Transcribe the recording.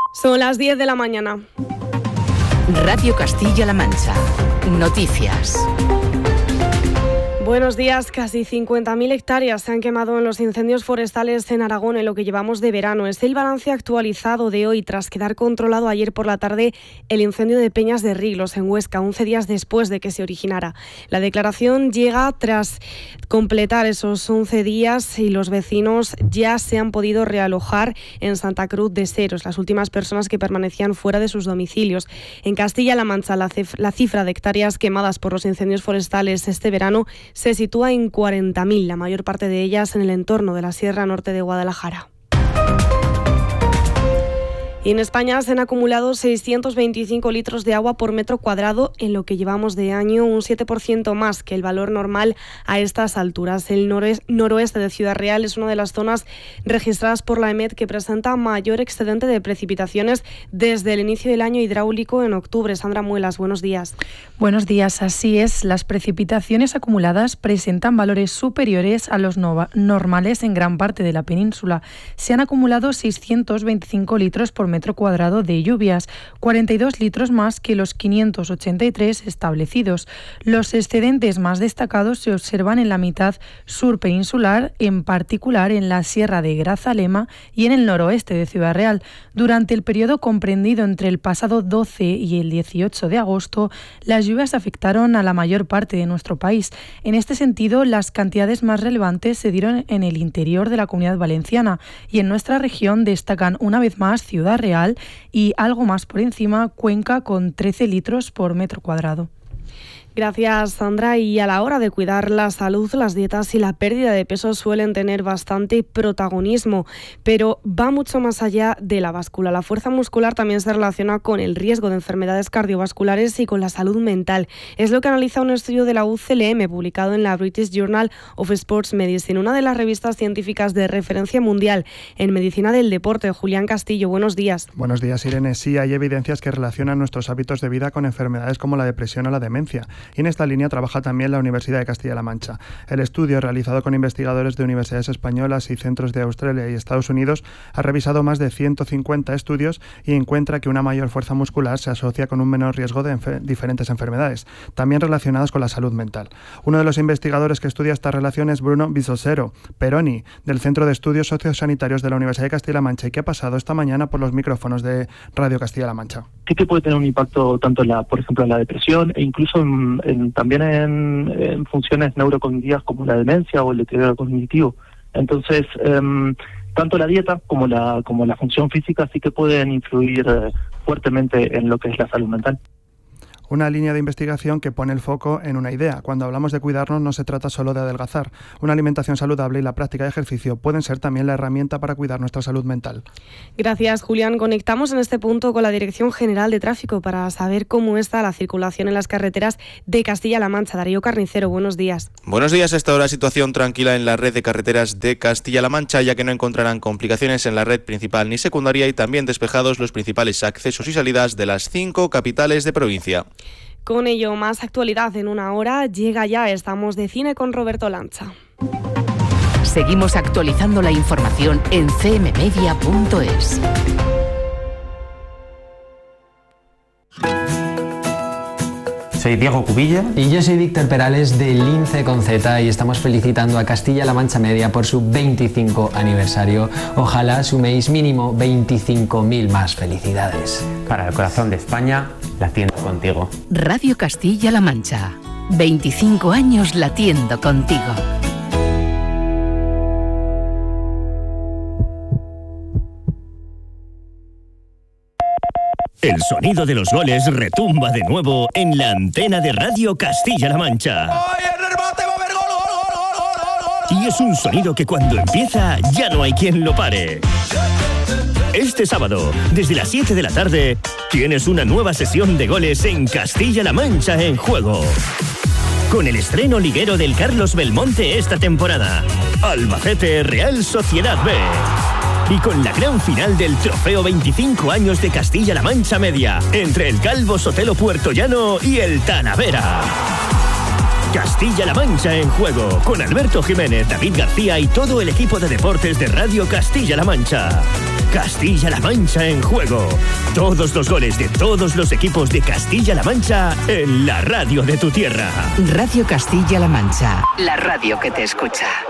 Son las 10 de la mañana. Radio Castilla-La Mancha. Noticias. Buenos días. Casi 50.000 hectáreas se han quemado en los incendios forestales en Aragón en lo que llevamos de verano. Es el balance actualizado de hoy tras quedar controlado ayer por la tarde el incendio de Peñas de Riglos en Huesca, 11 días después de que se originara. La declaración llega tras completar esos 11 días y los vecinos ya se han podido realojar en Santa Cruz de Seros, las últimas personas que permanecían fuera de sus domicilios. En Castilla-La Mancha, la cifra de hectáreas quemadas por los incendios forestales este verano se sitúa en 40.000, la mayor parte de ellas en el entorno de la Sierra Norte de Guadalajara. Y en España se han acumulado 625 litros de agua por metro cuadrado en lo que llevamos de año, un 7% más que el valor normal a estas alturas. El noroeste de Ciudad Real es una de las zonas registradas por la EMET que presenta mayor excedente de precipitaciones desde el inicio del año hidráulico en octubre. Sandra Muelas, buenos días. Buenos días, así es. Las precipitaciones acumuladas presentan valores superiores a los normales en gran parte de la península. Se han acumulado 625 litros por metro cuadrado de lluvias, 42 litros más que los 583 establecidos. Los excedentes más destacados se observan en la mitad sur peninsular, en particular en la Sierra de Grazalema y en el noroeste de Ciudad Real. Durante el periodo comprendido entre el pasado 12 y el 18 de agosto, las lluvias afectaron a la mayor parte de nuestro país. En este sentido, las cantidades más relevantes se dieron en el interior de la Comunidad Valenciana y en nuestra región destacan una vez más Ciudad Real y algo más por encima Cuenca con 13 litros por metro cuadrado. Gracias, Sandra. Y a la hora de cuidar la salud, las dietas y la pérdida de peso suelen tener bastante protagonismo, pero va mucho más allá de la báscula. La fuerza muscular también se relaciona con el riesgo de enfermedades cardiovasculares y con la salud mental. Es lo que analiza un estudio de la UCLM publicado en la British Journal of Sports Medicine, una de las revistas científicas de referencia mundial en medicina del deporte. Julián Castillo, buenos días. Buenos días, Irene. Sí, hay evidencias que relacionan nuestros hábitos de vida con enfermedades como la depresión o la demencia. Y en esta línea trabaja también la Universidad de Castilla-La Mancha. El estudio, realizado con investigadores de universidades españolas y centros de Australia y Estados Unidos, ha revisado más de 150 estudios y encuentra que una mayor fuerza muscular se asocia con un menor riesgo de diferentes enfermedades, también relacionadas con la salud mental. Uno de los investigadores que estudia esta relación es Bruno Bisosero Peroni, del Centro de Estudios Sociosanitarios de la Universidad de Castilla-La Mancha, y que ha pasado esta mañana por los micrófonos de Radio Castilla-La Mancha. Sí que puede tener un impacto tanto por ejemplo, en la depresión e incluso también en funciones neurocognitivas como la demencia o el deterioro cognitivo. Entonces, tanto la dieta como la función física sí que pueden influir fuertemente en lo que es la salud mental. Una línea de investigación que pone el foco en una idea. Cuando hablamos de cuidarnos no se trata solo de adelgazar. Una alimentación saludable y la práctica de ejercicio pueden ser también la herramienta para cuidar nuestra salud mental. Gracias, Julián. Conectamos en este punto con la Dirección General de Tráfico para saber cómo está la circulación en las carreteras de Castilla-La Mancha. Darío Carnicero, buenos días. Buenos días. Hasta ahora situación tranquila en la red de carreteras de Castilla-La Mancha, ya que no encontrarán complicaciones en la red principal ni secundaria y también despejados los principales accesos y salidas de las 5 capitales de provincia. Con ello, más actualidad en una hora. Llega ya Estamos de Cine con Roberto Lancha. Seguimos actualizando la información en cmmedia.es. Soy Diego Cubilla. Y yo soy Víctor Perales de Lince con Z y estamos felicitando a Castilla-La Mancha Media por su 25 aniversario. Ojalá suméis mínimo 25.000 más felicidades. Para el corazón de España, latiendo contigo. Radio Castilla-La Mancha. 25 años latiendo contigo. El sonido de los goles retumba de nuevo en la antena de Radio Castilla-La Mancha. ¡Ay, el rebote va a haber gol! Y es un sonido que cuando empieza ya no hay quien lo pare. Este sábado, desde las 7 de la tarde, tienes una nueva sesión de goles en Castilla-La Mancha en juego. Con el estreno liguero del Carlos Belmonte esta temporada. Albacete Real Sociedad B. Y con la gran final del trofeo 25 años de Castilla-La Mancha Media, entre el Calvo Sotelo Puertollano y el Talavera. Castilla-La Mancha en juego, con Alberto Jiménez, David García y todo el equipo de deportes de Radio Castilla-La Mancha. Castilla-La Mancha en juego. Todos los goles de todos los equipos de Castilla-La Mancha en la radio de tu tierra. Radio Castilla-La Mancha, la radio que te escucha.